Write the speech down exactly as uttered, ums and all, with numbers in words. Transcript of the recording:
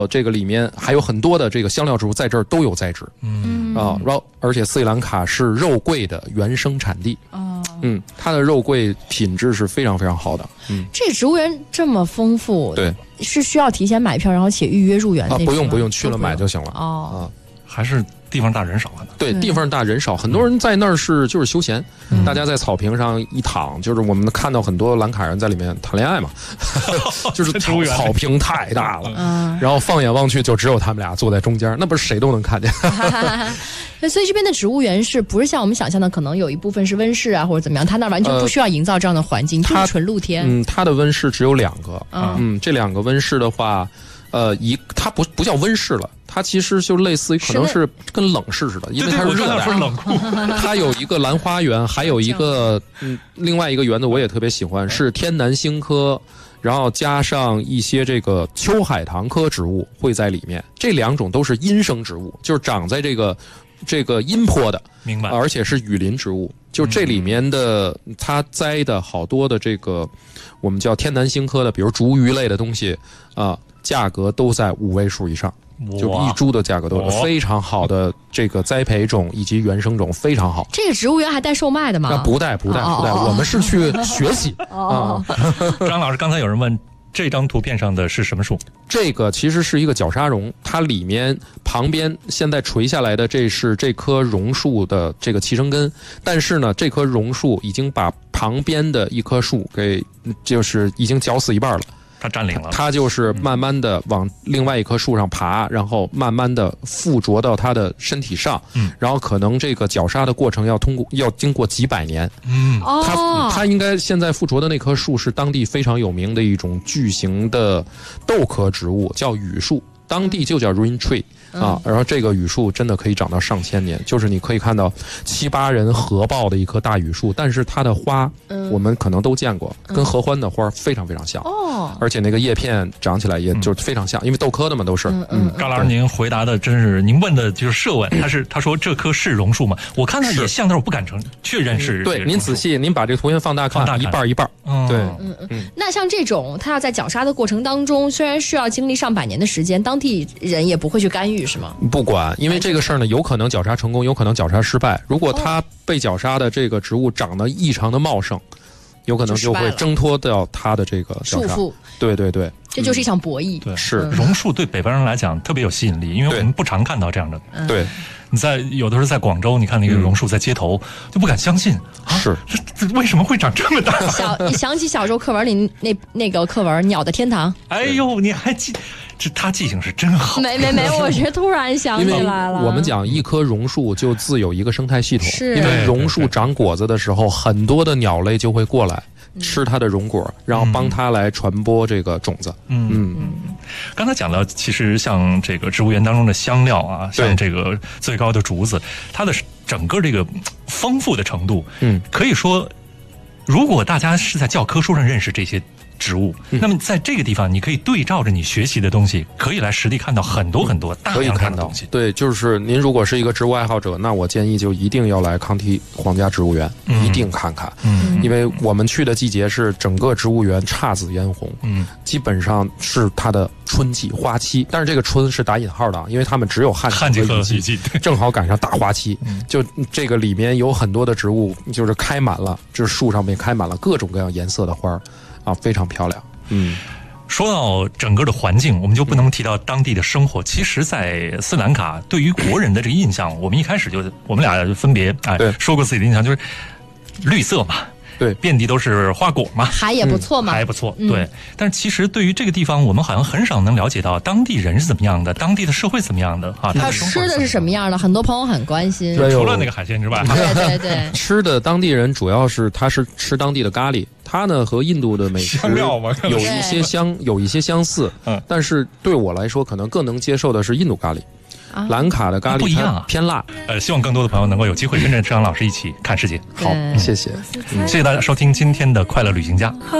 这个里面还有很多的这个香料植物在这儿都有栽植， 嗯啊，然后而且斯里兰卡是肉桂的原生产地， 哦， 嗯，它的肉桂品质是非常非常好的，嗯， 这个植物园这么丰富， 对， 是需要提前买票然后且预约入园啊， 那种吗？ 不用不用，去了买就行了， 哦， 啊。 还是地方大人少可能。 对，地方大人少，很多人在那儿是就是休闲， 嗯、 大家在草坪上一躺，就是我们看到很多兰卡人在里面谈恋爱嘛，就是草草坪太大了， 嗯， 然后放眼望去就只有他们俩坐在中间，那不是谁都能看见。 所以这边的植物园是不是像我们想象的，可能有一部分是温室啊或者怎么样？它那完全不需要营造这样的环境，就是纯露天。 嗯，它的温室只有两个， 嗯， 嗯这两个温室的话。呃，一它不不叫温室了，它其实就类似于可能是跟冷室似的，因为它是热带。 说冷库。 它有一个兰花园，还有一个嗯，另外一个园子我也特别喜欢，是天南星科，然后加上一些这个秋海棠科植物会在里面。这两种都是阴生植物，就是长在这个这个阴坡的， 明白？ 而且是雨林植物。就这里面的它栽的好多的这个我们叫天南星科的，比如竹鱼类的东西啊。价格都在五位数以上，就一株的价格都有非常好的这个栽培种以及原生种非常好。 这个植物园还带售卖的吗？ 那不带不带不带，哦、我们是去学习哦、 啊。 张老师，刚才有人问这张图片上的是什么树？ 这个其实是一个绞沙榕，它里面旁边现在垂下来的这是这棵榕树的这个气生根，但是呢，这棵榕树已经把旁边的一棵树给就是已经绞死一半了。 它占领了， 它就是慢慢的往另外一棵树上爬，然后慢慢的附着到它的身体上， 嗯， 然后可能这个绞杀的过程要通过要经过几百年， 嗯， 它它应该现在附着的那棵树是当地非常有名的一种巨型的豆科植物，叫榆树，当地就叫 rain tree。啊，然后这个榆树真的可以长到上千年，就是你可以看到七八人合抱的一棵大榆树，但是它的花，我们可能都见过，跟合欢的花非常非常像哦，而且那个叶片长起来也就非常像，因为豆科的嘛都是。 嗯嗯， 张老师，您回答的真是，您问的就是设问，他是他说这棵是榕树吗？我看它也像，但是我不敢承确认是。 对，您仔细，您把这个图片放大看，一半一半。对， 嗯嗯。那像这种，它要在绞杀的过程当中，虽然需要经历上百年的时间，当地人也不会去干预。是吗？ 不管，因为这个事儿呢，有可能绞杀成功，有可能绞杀失败。如果它被绞杀的这个植物长得异常的茂盛，有可能就会挣脱掉它的这个束缚。 对对对， 这就是一场博弈。 对， 是榕树对北方人来讲特别有吸引力，因为我们不常看到这样的。 对， 你在有的时候在广州，你看那个榕树在街头，就不敢相信啊， 是这为什么会长这么大？ 小想起小时候课文里那那个课文《鸟的天堂》。 哎呦，你还记？这他记性是真好。 没没没，我是突然想起来了。 我们讲一棵榕树就自有一个生态系统， 是因为榕树长果子的时候，很多的鸟类就会过来吃它的榕果，然后帮它来传播这个种子。 嗯嗯嗯。刚才讲到，其实像这个植物园当中的香料啊，像这个最高的竹子，它的整个这个丰富的程度，嗯，可以说，如果大家是在教科书上认识这些植物，那么在这个地方，你可以对照着你学习的东西，可以来实地看到很多很多大量的东西。 对，就是您如果是一个植物爱好者，那我建议就一定要来康梯皇家植物园，嗯、一定看看。嗯，因为我们去的季节是整个植物园姹紫嫣红，嗯，基本上是它的春季花期，但是这个春是打引号的，因为他们只有旱季和雨季，正好赶上大花期。嗯、就这个里面有很多的植物，就是开满了，就是树上面开满了各种各样颜色的花儿。啊，非常漂亮。嗯， 说到整个的环境，我们就不能提到当地的生活。其实，在斯里兰卡，对于国人的这个印象，我们一开始就我们俩就分别哎说过自己的印象，就是绿色嘛。 对， 遍地都是花果嘛， 还也不错嘛， 还不错。对，但是其实对于这个地方，我们好像很少能了解到当地人是怎么样的，当地的社会怎么样的啊？ 他吃的是什么样的？很多朋友很关心。 除了那个海鲜之外， 对对对， 吃的当地人主要是他是吃当地的咖喱，它呢和印度的美食有一些相有一些相似，但是对我来说，可能更能接受的是印度咖喱。兰卡的咖喱不一样啊， 偏辣。 呃，希望更多的朋友能够有机会跟着志阳老师一起看世界。 好，谢谢， 谢谢大家收听今天的快乐旅行家。